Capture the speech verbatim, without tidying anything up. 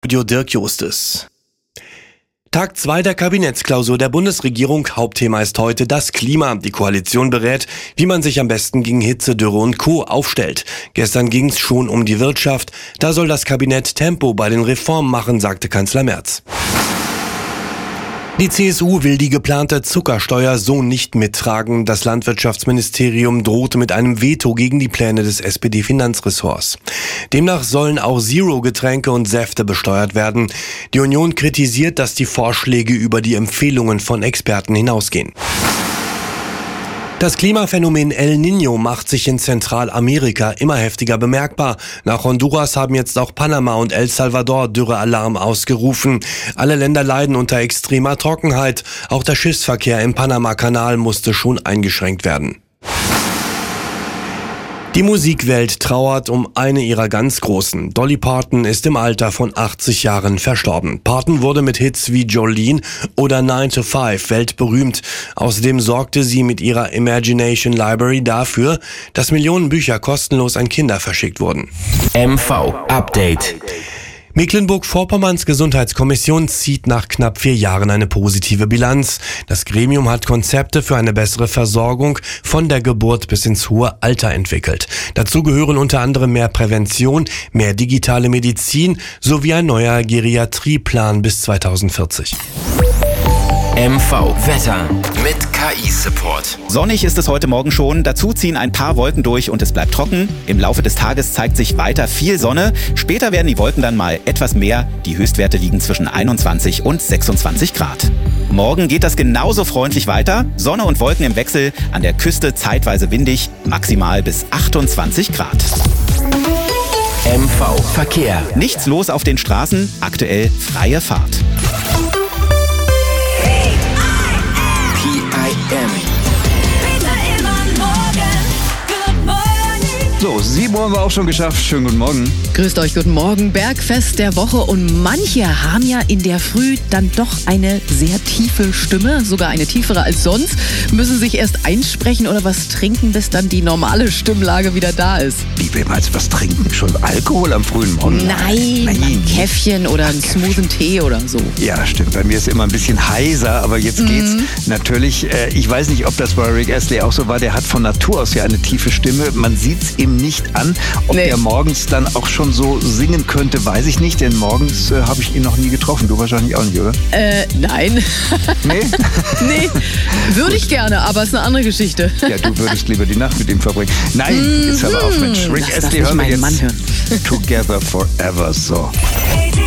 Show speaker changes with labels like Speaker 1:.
Speaker 1: Studio Dirk Justus. Tag zwei der Kabinettsklausur der Bundesregierung. Hauptthema ist heute das Klima. Die Koalition berät, wie man sich am besten gegen Hitze, Dürre und Co. aufstellt. Gestern ging es schon um die Wirtschaft. Da soll das Kabinett Tempo bei den Reformen machen, sagte Kanzler Merz. Die C S U will die geplante Zuckersteuer so nicht mittragen. Das Landwirtschaftsministerium drohte mit einem Veto gegen die Pläne des S P D-Finanzressorts. Demnach sollen auch Zero-Getränke und Säfte besteuert werden. Die Union kritisiert, dass die Vorschläge über die Empfehlungen von Experten hinausgehen. Das Klimaphänomen El Niño macht sich in Zentralamerika immer heftiger bemerkbar. Nach Honduras haben jetzt auch Panama und El Salvador Dürrealarm ausgerufen. Alle Länder leiden unter extremer Trockenheit. Auch der Schiffsverkehr im Panama-Kanal musste schon eingeschränkt werden. Die Musikwelt trauert um eine ihrer ganz Großen. Dolly Parton ist im Alter von achtzig Jahren verstorben. Parton wurde mit Hits wie Jolene oder nine to five weltberühmt. Außerdem sorgte sie mit ihrer Imagination Library dafür, dass Millionen Bücher kostenlos an Kinder verschickt wurden.
Speaker 2: M V Update.
Speaker 1: Mecklenburg-Vorpommerns Gesundheitskommission zieht nach knapp vier Jahren eine positive Bilanz. Das Gremium hat Konzepte für eine bessere Versorgung von der Geburt bis ins hohe Alter entwickelt. Dazu gehören unter anderem mehr Prävention, mehr digitale Medizin sowie ein neuer Geriatrieplan bis zweitausendvierzig.
Speaker 2: M V Wetter mit K I-Support.
Speaker 3: Sonnig ist es heute Morgen schon, dazu ziehen ein paar Wolken durch und es bleibt trocken. Im Laufe des Tages zeigt sich weiter viel Sonne. Später werden die Wolken dann mal etwas mehr. Die Höchstwerte liegen zwischen einundzwanzig und sechsundzwanzig Grad. Morgen geht das genauso freundlich weiter. Sonne und Wolken im Wechsel, an der Küste zeitweise windig, maximal bis achtundzwanzig Grad.
Speaker 2: M V Verkehr.
Speaker 3: Nichts los auf den Straßen, aktuell freie Fahrt.
Speaker 4: So, sieben Uhr haben wir auch schon geschafft. Schönen guten Morgen.
Speaker 5: Grüßt euch, guten Morgen. Bergfest der Woche und manche haben ja in der Früh dann doch eine sehr tiefe Stimme, sogar eine tiefere als sonst, müssen sich erst einsprechen oder was trinken, bis dann die normale Stimmlage wieder da ist.
Speaker 4: Wie will man jetzt was trinken? Schon Alkohol am frühen Morgen?
Speaker 5: Nein,
Speaker 4: Nein.
Speaker 5: ein Käffchen oder einen smoothen Tee oder so.
Speaker 4: Ja, stimmt. Bei mir ist immer ein bisschen heiser, aber jetzt
Speaker 5: Mhm.
Speaker 4: geht's. Natürlich, äh, ich weiß nicht, ob das bei Rick Astley auch so war. Der hat von Natur aus ja eine tiefe Stimme. Man sieht's ihm nicht an. Ob
Speaker 5: Nee.
Speaker 4: er morgens dann auch schon so singen könnte, weiß ich nicht. Denn morgens äh, habe ich ihn noch nie getroffen. Du wahrscheinlich auch nicht, oder?
Speaker 5: Äh, nein.
Speaker 4: Nee?
Speaker 5: Nee, würde ich gerne, aber ist eine andere Geschichte.
Speaker 4: Ja, du würdest lieber die Nacht mit ihm verbringen. Nein, jetzt aber auf, Mensch. Rick
Speaker 5: Lass das
Speaker 4: Astley
Speaker 5: nicht
Speaker 4: hören wir
Speaker 5: meinen Mann
Speaker 4: jetzt.
Speaker 5: hören.
Speaker 4: Together Forever, so.